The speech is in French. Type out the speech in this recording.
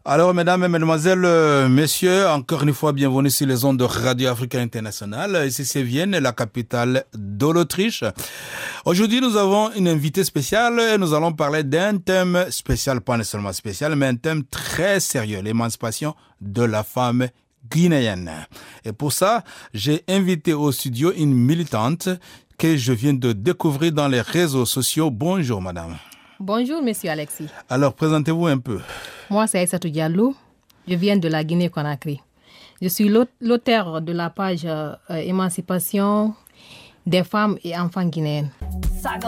Alors, mesdames et mesdemoiselles, messieurs, encore une fois, bienvenue sur les ondes de Radio Africa International. Ici, c'est Vienne, la capitale de l'Autriche. Aujourd'hui, nous avons une invitée spéciale et nous allons parler d'un thème spécial, pas seulement spécial, mais un thème très sérieux, l'émancipation de la femme guinéenne. Et pour ça, j'ai invité au studio une militante que je viens de découvrir dans les réseaux sociaux. Bonjour, madame. Bonjour, monsieur Alexis. Alors, présentez-vous un peu. Moi, c'est Aïssatou Diallo. Je viens de la Guinée-Conakry. Je suis l'auteur de la page Émancipation des femmes et enfants guinéennes.